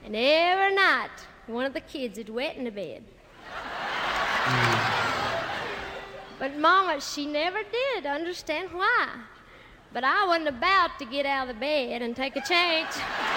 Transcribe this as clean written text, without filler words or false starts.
And every night, one of the kids would wet in the bed. But Mama, she never did understand why. But I wasn't about to get out of the bed and take a change.